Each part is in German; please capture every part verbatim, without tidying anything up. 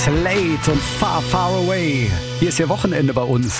Slate und Far, Far Away. Hier ist Ihr Wochenende bei uns.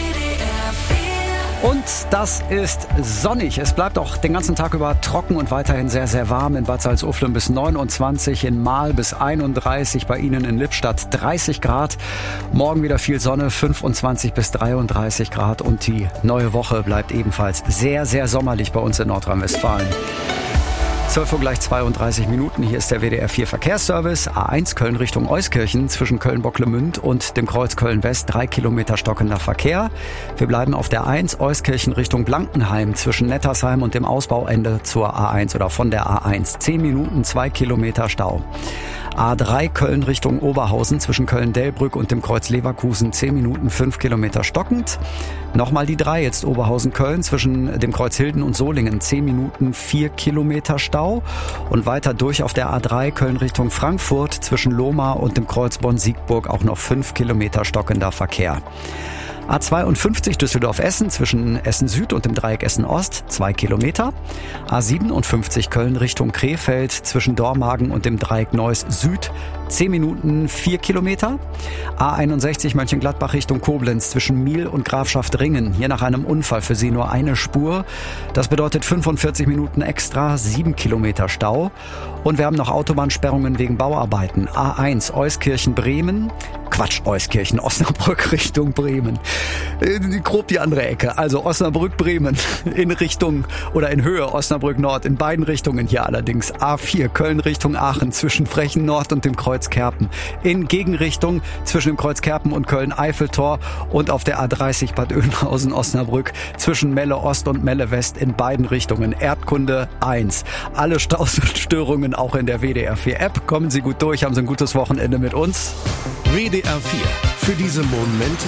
Und das ist sonnig. Es bleibt auch den ganzen Tag über trocken und weiterhin sehr, sehr warm. In Bad Salzuflen bis neunundzwanzig, in Marl bis einunddreißig, bei Ihnen in Lippstadt dreißig Grad. Morgen wieder viel Sonne, fünfundzwanzig bis dreiunddreißig Grad. Und die neue Woche bleibt ebenfalls sehr, sehr sommerlich bei uns in Nordrhein-Westfalen. zwölf Uhr gleich zweiunddreißig Minuten. Hier ist der W D R vier Verkehrsservice. A eins Köln Richtung Euskirchen zwischen Köln-Bocklemünd und dem Kreuz Köln-West. Drei Kilometer stockender Verkehr. Wir bleiben auf der eins Euskirchen Richtung Blankenheim zwischen Nettersheim und dem Ausbauende zur A eins oder von der A eins. Zehn Minuten, zwei Kilometer Stau. A drei Köln Richtung Oberhausen zwischen Köln-Delbrück und dem Kreuz Leverkusen. zehn Minuten, fünf Kilometer stockend. Nochmal die drei, jetzt Oberhausen-Köln zwischen dem Kreuz Hilden und Solingen. zehn Minuten, vier Kilometer Stau. Und weiter durch auf der A drei Köln Richtung Frankfurt zwischen Lohmar und dem Kreuz Bonn-Siegburg auch noch fünf Kilometer stockender Verkehr. A zweiundfünfzig Düsseldorf-Essen zwischen Essen-Süd und dem Dreieck Essen-Ost, zwei Kilometer. A siebenundfünfzig Köln Richtung Krefeld zwischen Dormagen und dem Dreieck Neuss-Süd, zehn Minuten, vier Kilometer. A einundsechzig Mönchengladbach Richtung Koblenz zwischen Miel und Grafschaft Ringen. Hier nach einem Unfall für Sie nur eine Spur. Das bedeutet fünfundvierzig Minuten extra, sieben Kilometer Stau. Und wir haben noch Autobahnsperrungen wegen Bauarbeiten. A eins Euskirchen-Bremen. Quatsch, Euskirchen, Osnabrück Richtung Bremen. Grob die andere Ecke. Also Osnabrück-Bremen in Richtung oder in Höhe Osnabrück-Nord. In beiden Richtungen hier allerdings. A vier Köln Richtung Aachen zwischen Frechen Nord und dem Kreuz Kerpen. In Gegenrichtung zwischen dem Kreuz Kerpen und Köln-Eiffeltor. Und auf der A dreißig Bad Oeynhausen-Osnabrück zwischen Melle Ost und Melle West in beiden Richtungen. Erdkunde eins. Alle Staus und Störungen auch in der W D R vier App. Kommen Sie gut durch, haben Sie ein gutes Wochenende mit uns. W D R vier. Für diese Momente,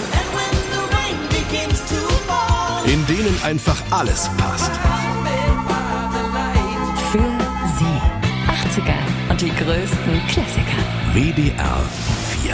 in denen einfach alles passt. Für Sie. achtziger und die größten Klassiker. W D R